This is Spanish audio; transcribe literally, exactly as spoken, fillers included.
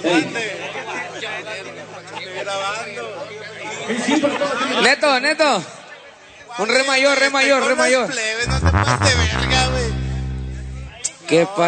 Neto, Neto. Un re mayor, re mayor, re mayor. No te pases de verga, güey. ¿Qué pasa?